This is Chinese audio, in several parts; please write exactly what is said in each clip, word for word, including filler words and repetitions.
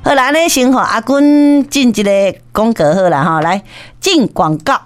好啦，呢先吼阿君进一个广告好啦哈，来进广告。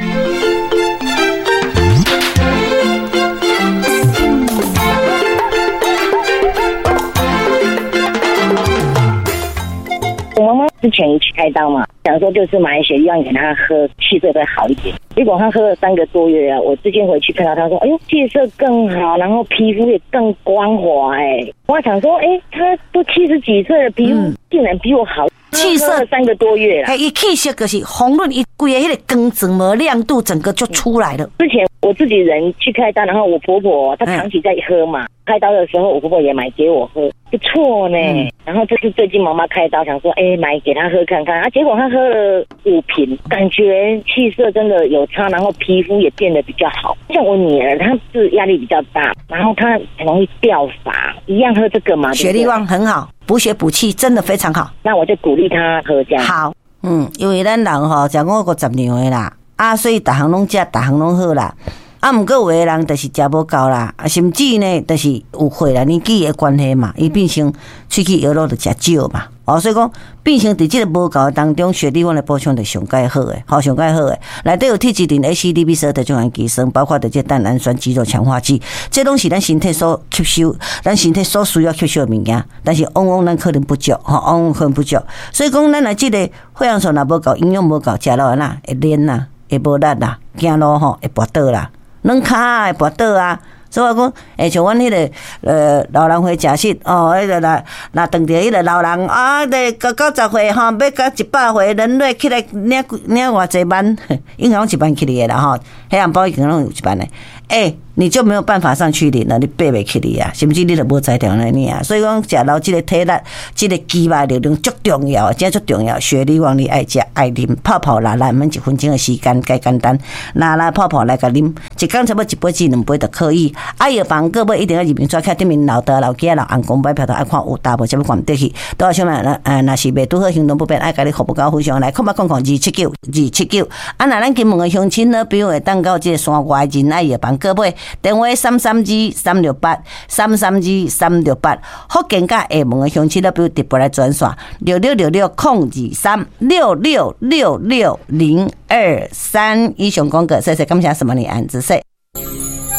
我妈妈之前去开刀嘛，想说就是买血药给她喝，气色会好一点。结果她喝了三个多月啊，我之前回去看到她说，哎呦，气色更好，然后皮肤也更光滑。哎，我想说，哎，她都七十几岁了，皮肤竟然比我好。气色三个多月了， 伊气色就是红润一规个迄个光泽膜亮度整个就出来了。 之前我自己人去开刀，然后我婆婆她长期在喝嘛，嗯、开刀的时候我婆婆也买给我喝，不错呢。嗯、然后这是最近妈妈开刀，想说哎买给她喝看看啊，结果她喝了五瓶，感觉气色真的有差，然后皮肤也变得比较好。像我女儿她是压力比较大，然后她很容易掉发，一样喝这个嘛， 血力旺很好。补血补气真的非常好， 那我就鼓励他喝这样。 好，嗯，因为咱人吼食五个十年的啦，啊，所以逐项拢食，逐项拢好啦。啊，毋过有的人就是食无够啦，啊，甚至呢，就是有岁啦年纪的关系嘛，伊变成喙齿药肉就食少嘛。哦，所以讲变成伫即个无够的当中，血力旺的补充就上介好诶，好上介好诶。内底有铁质磷、H D B 十二的种氨基酸，包括的这蛋氨酸肌肉强化剂，这拢是咱身体所吸收，咱身体所需要吸收的物件。但是往往咱可能不足，吼，往往可能不足。所以讲，咱来即个血氧素若无够，营养无够，食落啦会黏啦，会无力啦，走路吼会跋倒啦，软骹会跋倒啊。所以我讲，诶，像阮迄个呃老人会食食哦，迄个若若当着迄个老人啊，得到九十岁吼，要到一百岁，人类起来领领偌济万，应该拢一万起嚟啦吼，黑暗包可能有一万嘞。诶，你就没有办法上去领了，你爬袂起嚟啊，甚至你就无才调来你啊。所以讲，食到这个体力、这个肌肉力量足重要，真足重要。血力旺你爱食爱啉，泡泡啦，咱们一分钟的时间，介简单，拿来泡泡来甲啉，一工差不多一杯至两杯就可以。啊，药房各位一定要入面抓起，对面老大老囝老阿公买票头爱看有大无，啥物看唔得去。多少咩？呃，若是袂拄好行动不便，爱甲你服务到非常来，看嘛看看二七九二七九。啊，若咱金门的乡亲呢，比如会当到这个山外人爱药房。各位电话三三二三六八三三二三六八，福建甲厦门的乡亲呢，比如直拨来转线六六六六空二三六六六六零二三。以上广告，谢谢感谢什么你安子说。